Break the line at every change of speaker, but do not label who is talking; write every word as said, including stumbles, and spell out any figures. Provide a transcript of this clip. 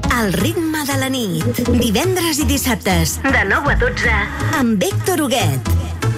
El ritme de la nit. Divendres i dissabtes, de nou a dotze, amb Héctor Huguet.